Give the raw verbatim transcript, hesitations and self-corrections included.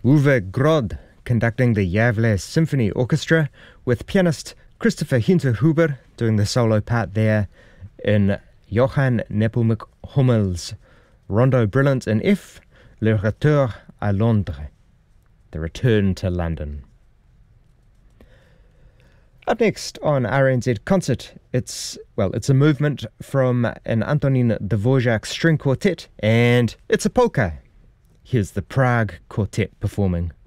Uwe Grod conducting the Gävle Symphony Orchestra, with pianist Christopher Hinterhuber doing the solo part there in Johann Nepomuk Hummel's Rondo Brilliant in F, Le Retour à Londres, The Return to London. Up next on R N Z Concert, it's, well, it's a movement from an Antonin Dvorak string quartet, and it's a polka. Here's the Prague Quartet performing.